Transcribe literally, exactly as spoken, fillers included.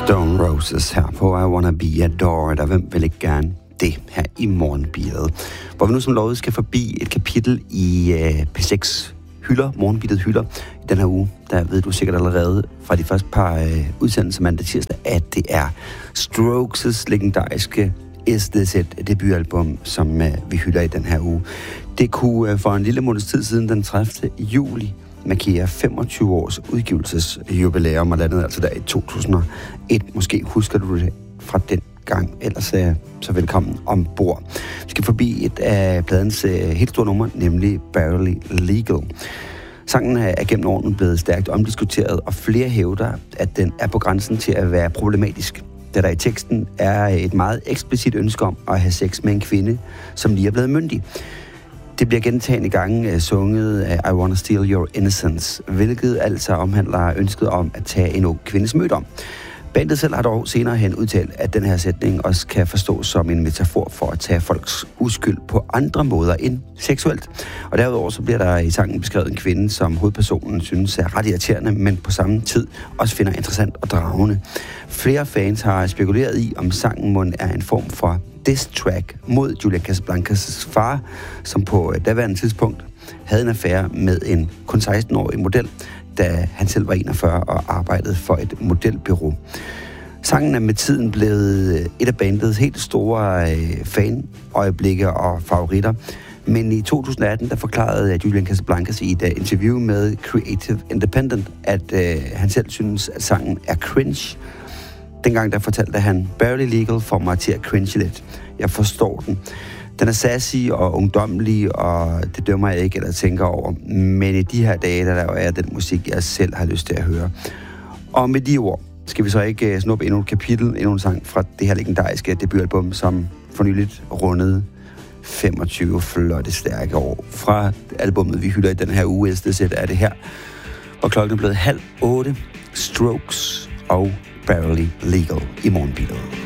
Stone Roses her på I Wanna Be Adored, og hvem vil ikke gerne det her i morgenbidet, hvor vi nu som lovet skal forbi et kapitel i uh, P seks hylder, morgenbidet hylder i den her uge. Der ved du sikkert allerede fra de første par uh, udsendelser mandag tirsdag, at det er Strokes' legendariske Is This It debutalbum, som uh, vi hylder i den her uge. Det kunne uh, for en lille måneds tid siden, den tredivte juli, markerer femogtyve års udgivelsesjubilæum, og landet altså der i to tusind og et. Måske husker du det fra den gang, ellers uh, så velkommen ombord. Vi skal forbi et af pladens uh, helt store nummer, nemlig Barely Legal. Sangen er gennem årene blevet stærkt omdiskuteret, og flere hævder, at den er på grænsen til at være problematisk, da der i teksten er et meget eksplicit ønske om at have sex med en kvinde, som lige er blevet myndig. Det bliver gentagne gange uh, sunget af I Wanna Steal Your Innocence, hvilket altså omhandler ønsket om at tage en ung kvindes mødom. Bandet selv har dog senere hen udtalt, at den her sætning også kan forstås som en metafor for at tage folks uskyld på andre måder end seksuelt. Og derudover så bliver der i sangen beskrevet en kvinde, som hovedpersonen synes er ret irriterende, men på samme tid også finder interessant og dragende. Flere fans har spekuleret i, om sangen mon er en form for diss track mod Julian Casablancas far, som på daværende tidspunkt havde en affære med en kun seksten-årig model, da han selv var enogfyrre og arbejdede for et modelbureau. Sangen er med tiden blevet et af bandets helt store fanøjeblikke og favoritter. Men i to tusind og atten, der forklarede Julian Casablancas i et interview med Creative Independent, at øh, han selv synes, at sangen er cringe. Dengang der fortalte han, Barely Legal får mig til at cringe lidt. Jeg forstår den. Den er sassy og ungdommelig, og det dømmer jeg ikke eller tænker over. Men i de her dage, der er den musik, jeg selv har lyst til at høre. Og med de ord skal vi så ikke snuppe endnu et kapitel, endnu en sang fra det her legendariske debutalbum, som for nyligt rundede femogtyve flotte, stærke år. Fra albummet, vi hylder i den her uge, Is This It, er det her, hvor klokken er blevet halv otte. Strokes og Barely Legal i morgenbilet.